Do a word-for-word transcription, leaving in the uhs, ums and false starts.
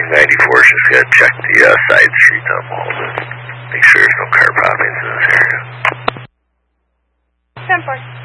ninety-four, just got to check the uh, side streets on Walden. Make sure there's no car poppings in this area. ten four.